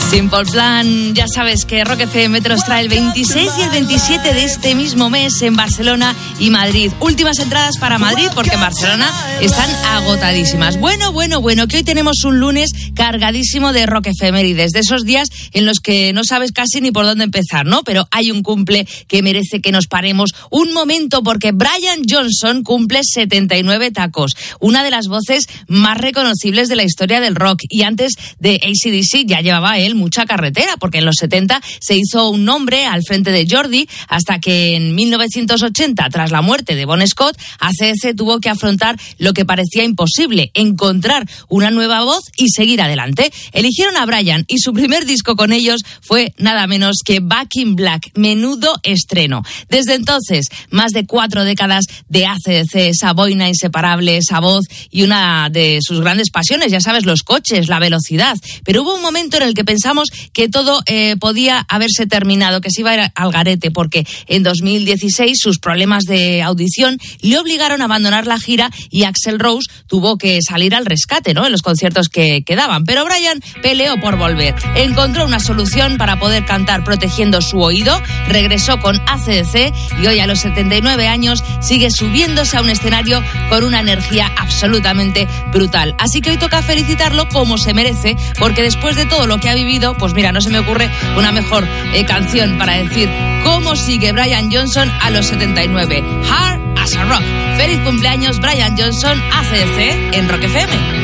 Simple Plan, ya sabes que Rock FM te los trae el 26 y el 27 de este mismo mes en Barcelona y Madrid. Últimas entradas para Madrid porque en Barcelona están agotadísimas. Bueno, que hoy tenemos un lunes cargadísimo de rock efemérides, de esos días en los que no sabes casi ni por dónde empezar, ¿no? Pero hay un cumple que merece que nos paremos un momento porque Brian Johnson cumple 79 tacos, una de las voces más reconocibles de la historia del rock, y antes de AC/DC ya llevaba él mucha carretera, porque en los 70 se hizo un nombre al frente de Geordie, hasta que en 1980, tras la muerte de Bon Scott, AC/DC tuvo que afrontar lo que parecía imposible, encontrar una nueva voz y seguir adelante. Eligieron a Brian y su primer disco con ellos fue nada menos que Back in Black. Menudo estreno. Desde entonces, más de 4 décadas de AC/DC, esa boina inseparable, esa voz y una de sus grandes pasiones, ya sabes, los coches, la velocidad. Pero hubo un momento en el que pensamos que todo podía haberse terminado, que se iba a ir al garete, porque en 2016 sus problemas de audición le obligaron a abandonar la gira y Axl Rose tuvo que salir al rescate, ¿no?, en los conciertos que quedaban. Pero Brian peleó por volver. Encontró una solución para poder cantar protegiendo su oído, regresó con AC/DC y hoy a los 79 años sigue subiéndose a un escenario con una energía absolutamente brutal. Así que hoy toca felicitarlo como se merece, porque después de todo lo que ha vivido, pues mira, no se me ocurre una mejor canción para decir cómo sigue Brian Johnson a los 79. Hard as a Rock. Feliz cumpleaños Brian Johnson, AC/DC en Rock FM.